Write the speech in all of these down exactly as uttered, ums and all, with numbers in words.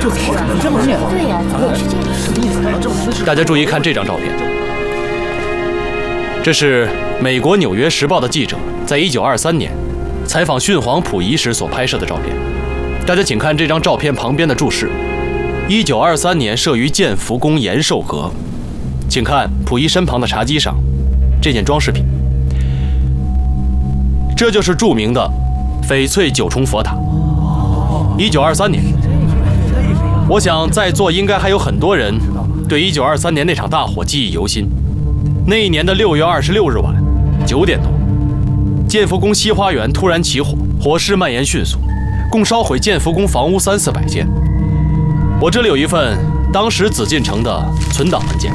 这怎么可能这么念？ 对呀，怎么是这个？ 什么意思？ 大家注意看这张照片，这是美国《纽约时报》的记者在一九二三年采访训皇溥仪时所拍摄的照片。大家请看这张照片旁边的注释：一九二三年设于建福宫延寿阁。请看溥仪身旁的茶几上这件装饰品，这就是著名的翡翠九重佛塔。一九二三年，我想在座应该还有很多人对一九二三年那场大火记忆犹新。那一年的六月二十六日晚九点多，建福宫西花园突然起火，火势蔓延迅速，共烧毁建福宫房屋三四百间。我这里有一份当时紫禁城的存档文件，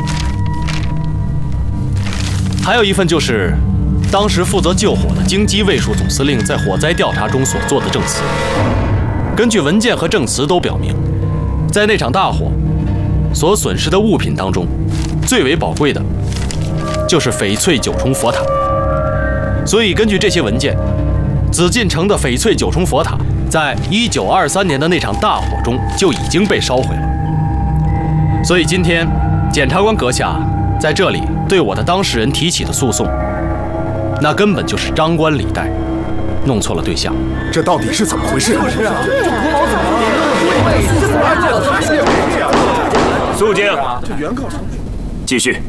还有一份就是当时负责救火的京畿卫戍总司令在火灾调查中所做的证词。根据文件和证词都表明，在那场大火所损失的物品当中，最为宝贵的就是翡翠九重佛塔。所以根据这些文件，紫禁城的翡翠九重佛塔在一九二三年的那场大火中就已经被烧毁了。所以今天检察官阁下在这里对我的当事人提起的诉讼，那根本就是张冠李戴，弄错了对象。 这到底是怎么回事？ 对啊， 肃静，继续。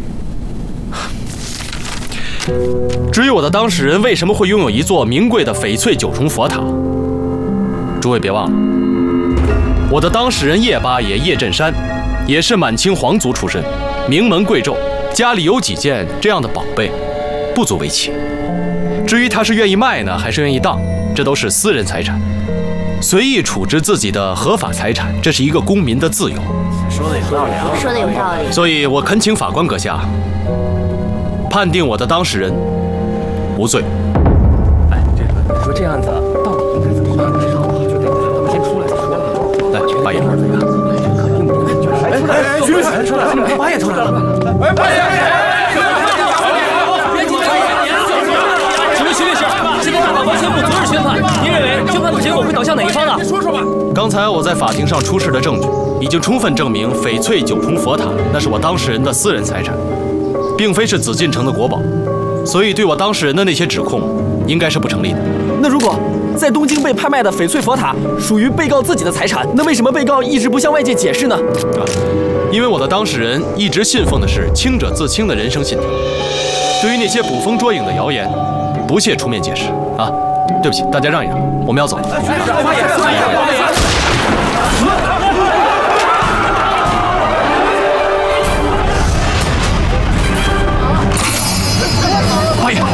至于我的当事人为什么会拥有一座名贵的翡翠九重佛塔，诸位别忘了，我的当事人叶八爷叶振山也是满清皇族出身，名门贵胄，家里有几件这样的宝贝，不足为奇。至于他是愿意卖呢，还是愿意当，这都是私人财产，随意处置自己的合法财产，这是一个公民的自由。 说的有道理，说的有道理。 所以我恳请法官阁下判定我的当事人无罪。 哎，这个你说这案子到底应该怎么办？就得他们先出来再说了。 来，八爷。 哎哎，徐律师出来了，八爷出来了。哎，八爷。 请问徐律师，现在大法官宣布昨日宣判，您认为宣判的结果会导向哪一方呢？ 说说吧。 刚才我在法庭上出示的证据，已经充分证明翡翠九重佛塔那是我当事人的私人财产，并非是紫禁城的国宝，所以对我当事人的那些指控应该是不成立的。 那如果在东京被拍卖的翡翠佛塔属于被告自己的财产，那为什么被告一直不向外界解释呢？ 啊，因为我的当事人一直信奉的是清者自清的人生信条，对于那些捕风捉影的谣言，不屑出面解释啊。对不起，大家让一让，我们要走。八爷，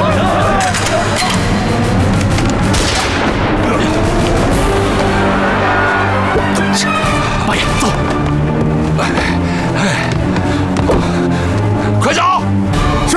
八爷，走。 快走！ 是。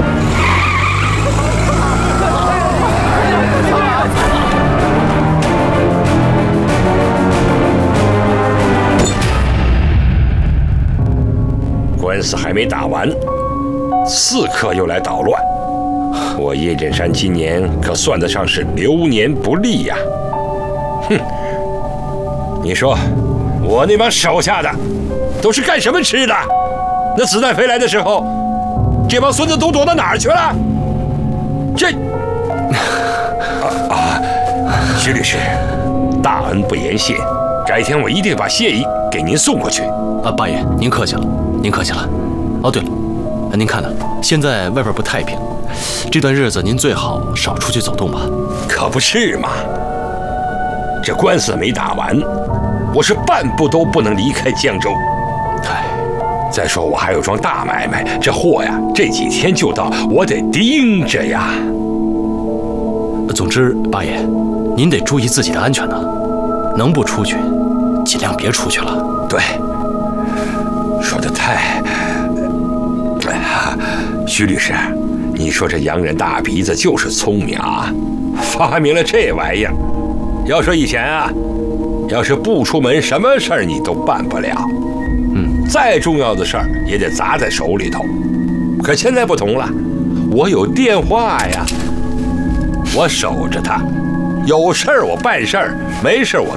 官司还没打完，刺客又来捣乱。我叶振山今年可算得上是流年不利呀！哼，你说我那帮手下的都是干什么吃的？那子弹飞来的时候，这帮孙子都躲到哪儿去了？这啊啊！徐律师，大恩不言谢，改天我一定把谢意给您送过去。 啊，八爷，您客气了，您客气了。哦，对了，您看呢，现在外边不太平，这段日子您最好少出去走动吧。 可不是嘛，这官司没打完，我是半步都不能离开江州。 唉， 再说我还有桩大买卖，这货呀这几天就到，我得盯着呀。 总之，八爷，您得注意自己的安全呢，能不出去，尽量别出去了。 对，说得太……哎呀，徐律师，你说这洋人大鼻子就是聪明啊，发明了这玩意儿。要说以前啊，要是不出门，什么事儿你都办不了。嗯，再重要的事儿也得砸在手里头。可现在不同了，我有电话呀，我守着它，有事儿我办事儿，没事儿我